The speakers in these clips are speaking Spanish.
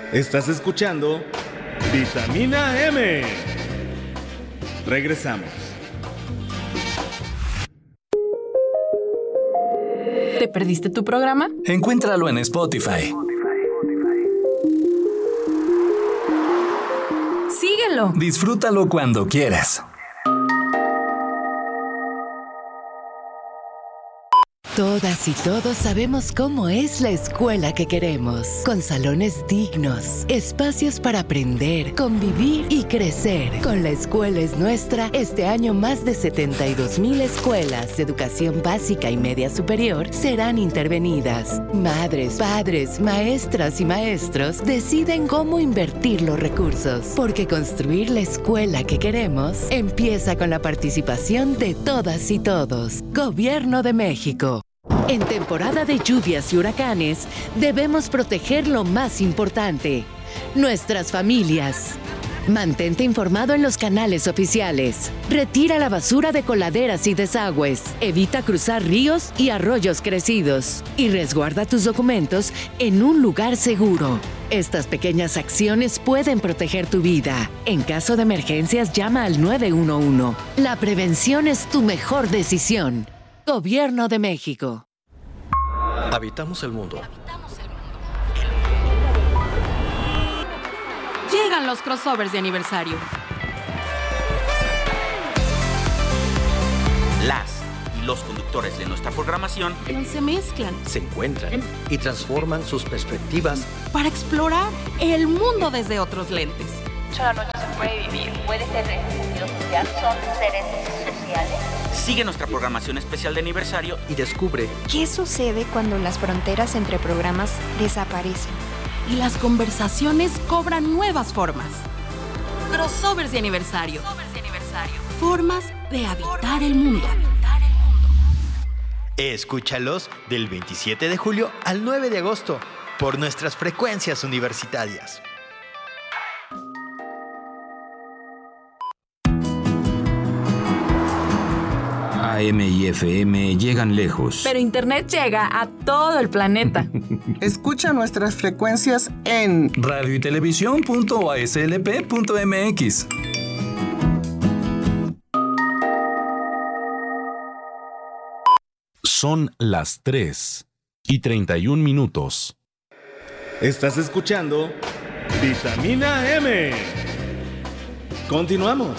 Estás escuchando Vitamina M. Regresamos. ¿Te perdiste tu programa? Encuéntralo en Spotify. Síguelo. Disfrútalo cuando quieras. Todas y todos sabemos cómo es la escuela que queremos, con salones dignos, espacios para aprender, convivir y crecer. Con La Escuela es Nuestra, este año más de 72,000 escuelas de educación básica y media superior serán intervenidas. Madres, padres, maestras y maestros deciden cómo invertir los recursos, porque construir la escuela que queremos empieza con la participación de todas y todos. Gobierno de México. En temporada de lluvias y huracanes, debemos proteger lo más importante, nuestras familias. Mantente informado en los canales oficiales. Retira la basura de coladeras y desagües. Evita cruzar ríos y arroyos crecidos. Y resguarda tus documentos en un lugar seguro. Estas pequeñas acciones pueden proteger tu vida. En caso de emergencias, llama al 911. La prevención es tu mejor decisión. Gobierno de México. Habitamos el mundo. Llegan los crossovers de aniversario. Las y los conductores de nuestra programación Se mezclan Se encuentran y transforman sus perspectivas para explorar el mundo desde otros lentes. La noche se puede vivir. Puede ser sentido social. Son seres sociales. Sigue nuestra programación especial de aniversario y descubre ¿qué sucede cuando las fronteras entre programas desaparecen? Y las conversaciones cobran nuevas formas. Crossovers de aniversario. Formas de habitar el mundo. Escúchalos del 27 de julio al 9 de agosto por nuestras frecuencias universitarias. AM y FM llegan lejos. Pero Internet llega a todo el planeta. Escucha nuestras frecuencias en radioytelevisión.aslp.mx. Son las 3:31. Estás escuchando Vitamina M. Continuamos.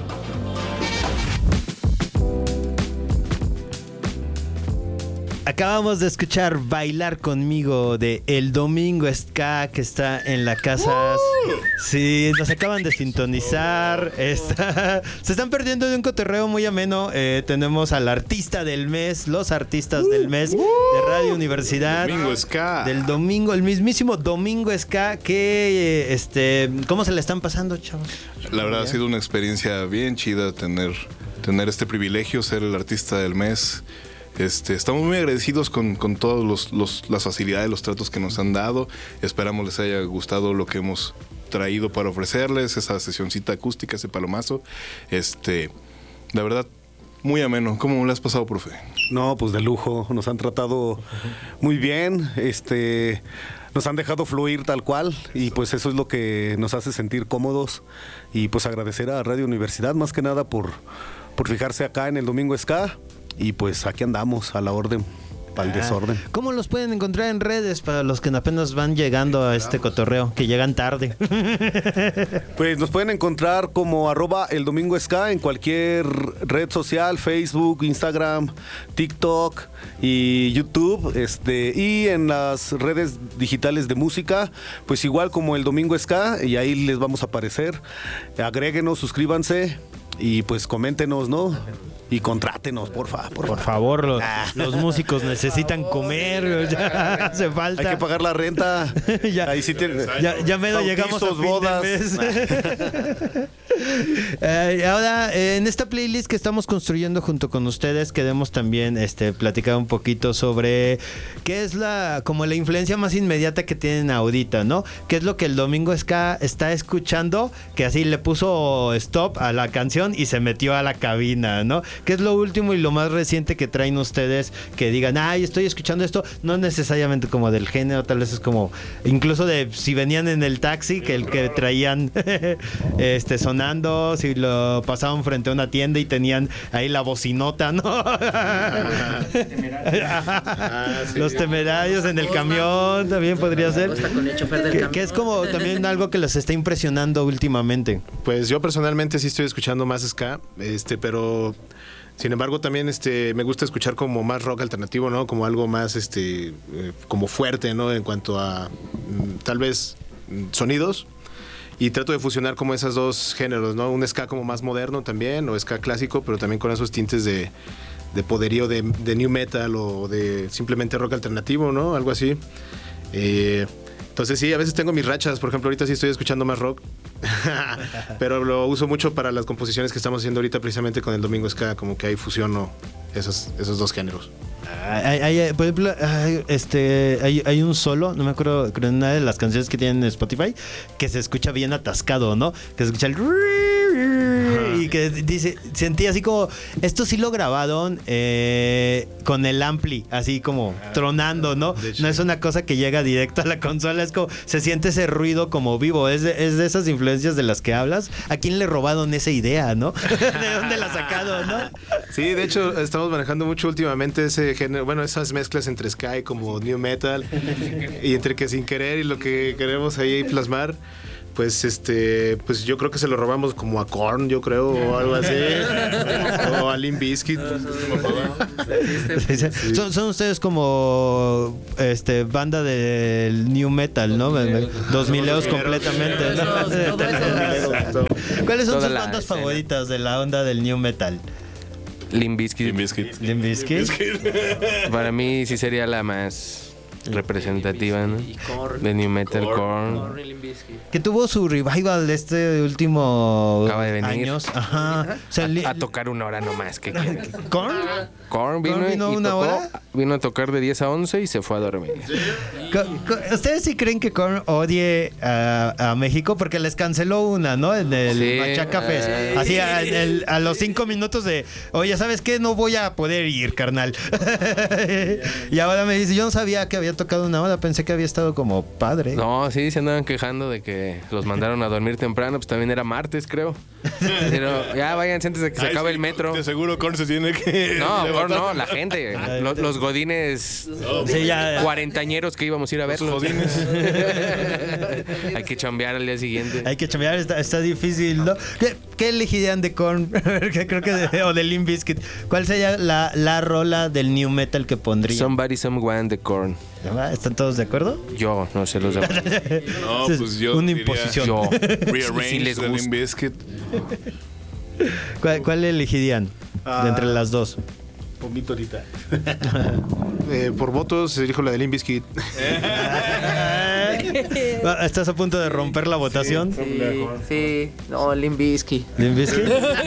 Acabamos de escuchar Bailar Conmigo de El Domingo Ska, que está en la casa. Sí, nos acaban de sintonizar. Se están perdiendo de un cotorreo muy ameno. Tenemos al artista del mes, los artistas del mes de Radio Universidad. Domingo Ska. Del domingo, el mismísimo Domingo Ska. Que, ¿cómo se le están pasando, chavos? La verdad ha sido una experiencia bien chida tener este privilegio, ser el artista del mes. Estamos muy agradecidos con todas las facilidades, los tratos que nos han dado. Esperamos les haya gustado lo que hemos traído para ofrecerles, esa sesioncita acústica, ese palomazo. La verdad, muy ameno. ¿Cómo le has pasado, profe? No, pues de lujo. Nos han tratado muy bien. Nos han dejado fluir tal cual y pues eso es lo que nos hace sentir cómodos. Y pues agradecer a Radio Universidad más que nada por fijarse acá en el Domingo Ska. Y pues aquí andamos a la orden, para el desorden. ¿Cómo los pueden encontrar en redes para los que apenas van llegando a este cotorreo, que llegan tarde? Pues nos pueden encontrar como @eldomingoska en cualquier red social, Facebook, Instagram, TikTok y YouTube, y en las redes digitales de música, pues igual como El Domingo Ska, y ahí les vamos a aparecer. Agréguenos, suscríbanse y pues coméntenos, ¿no? Y contrátenos, por favor, los músicos necesitan comer, ya hace falta. Hay que pagar la renta. Ahí sí ya menos llegamos a fin bodas. De mes. Ahora, en esta playlist que estamos construyendo junto con ustedes, queremos también platicar un poquito sobre qué es como la influencia más inmediata que tienen ahorita, ¿no? ¿Qué es lo que el Domingo Ska está escuchando? Que así le puso stop a la canción canción y se metió a la cabina, ¿no? ¿Qué es lo último y lo más reciente que traen ustedes que digan, ay, estoy escuchando esto? No necesariamente como del género, tal vez es como incluso de si venían en el taxi, que el que traían sonando, si lo pasaban frente a una tienda y tenían ahí la bocinota, ¿no? Los Temerarios en el camión también podría ser. Que es como también algo que les está impresionando últimamente. Pues yo personalmente sí estoy escuchando más ska, pero sin embargo también me gusta escuchar como más rock alternativo, ¿no? Como algo más como fuerte, ¿no? En cuanto a tal vez sonidos. Y trato de fusionar como esos dos géneros, ¿no? Un ska como más moderno también, o ska clásico, pero también con esos tintes de poderío de new metal o de simplemente rock alternativo, ¿no? Algo así. Entonces sí, a veces tengo mis rachas. Por ejemplo, ahorita sí estoy escuchando más rock. Pero lo uso mucho para las composiciones que estamos haciendo ahorita precisamente con el Domingo Ska. Como que ahí fusiono esos dos géneros. Por ejemplo, hay un solo, no me acuerdo, creo en una de las canciones que tienen en Spotify, que se escucha bien atascado, ¿no? Que se escucha el... Y que dice, sentí así como, esto sí lo grabaron con el ampli, así como tronando, ¿no? No es una cosa que llega directo a la consola, es como, se siente ese ruido como vivo, es de esas influencias de las que hablas. ¿A quién le robaron esa idea, no? ¿De dónde la sacaron, no? Sí, de hecho, estamos manejando mucho últimamente ese género, bueno, esas mezclas entre ska y como new metal, y entre que sin querer y lo que queremos ahí plasmar. Pues pues yo creo que se lo robamos como a Korn, yo creo, o algo así. O a Limp Bizkit. Son ustedes como banda del new metal, ¿no? 2000eos completamente, ¿no? ¿Cuáles son sus bandas favoritas de la onda del new metal? Limp Bizkit. Limp Bizkit. Para mí sí sería la más representativa, ¿no? De new metal, Korn. Que tuvo su revival de último acaba de venir años. Ajá. O sea, a tocar una hora nomás. ¿Korn vino una tocó, hora? Vino a tocar de 10 a 11 y se fue a dormir. ¿Ustedes sí creen que Korn odie a México? Porque les canceló una, ¿no? En el Machaca Fest. Así a los 5 minutos de, oye, ¿sabes qué? No voy a poder ir, carnal. Y ahora me dice, yo no sabía que había tocado una hora, pensé que había estado como padre. No, sí, se andaban quejando de que los mandaron a dormir temprano, pues también era martes, creo. Pero ya váyanse antes de que se acabe el metro. De seguro Korn se tiene que... No, Korn no, la gente. Los godines cuarentañeros que íbamos a ir a verlos. Los godines. Hay que chambear al día siguiente. Hay que chambear, está difícil, ¿no? ¿Qué elegirían de Korn? Creo que o de Limp Bizkit. ¿Cuál sería la rola del new metal que pondría? Somebody Someone de Korn. ¿Están todos de acuerdo? Yo, no sé los demás. No, pues yo una imposición. Yo. Rearrange si les de gusta. Limp Bizkit. ¿Cuál elegirían de entre las dos? Vomito ahorita. Por votos elijo la de Limp Bizkit. ¿Estás a punto de romper la votación? Sí. No, Limp Bizkit. ¿Limp Bizkit?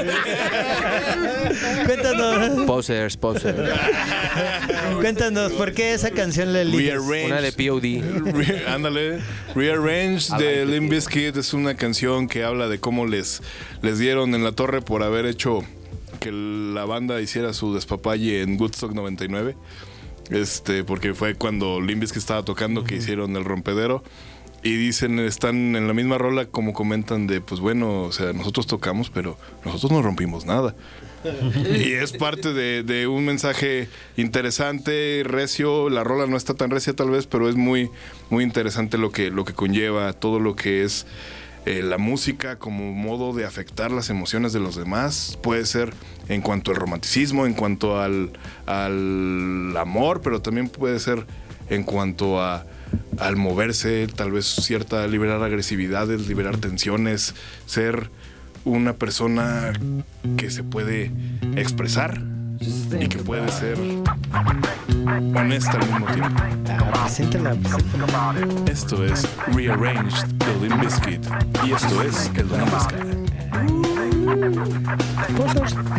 Cuéntanos. Posers. Cuéntanos, ¿por qué esa canción la eliges? Una de POD. Ándale. Rearrange de Limp Bizkit es una canción que habla de cómo les dieron en la torre por haber hecho que la banda hiciera su despapalle en Woodstock 99. Porque fue cuando Limp Bizkit estaba tocando que hicieron el rompedero. Y dicen, están en la misma rola como comentan de, pues bueno, o sea, nosotros tocamos, pero nosotros no rompimos nada. Y es parte de un mensaje interesante, recio. La rola no está tan recia tal vez, pero es muy, muy interesante lo que conlleva, todo lo que es la música como modo de afectar las emociones de los demás. Puede ser en cuanto al romanticismo, en cuanto al amor, pero también puede ser en cuanto al moverse, tal vez liberar agresividades, liberar tensiones, ser una persona que se puede expresar y que puede ser honesta al mismo tiempo. Preséntala. Esto es Rearranged de Limp Bizkit y esto es el Domingo Ska.